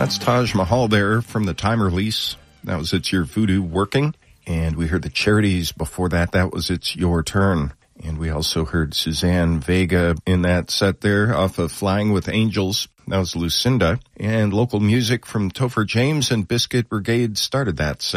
That's Taj Mahal there from the Time release. That was It's Your Voodoo Working. And we heard the Charities before that. That was It's Your Turn. And we also heard Suzanne Vega in that set there off of Flying with Angels. That was Lucinda. And local music from Topher James and Biscuit Brigade started that set.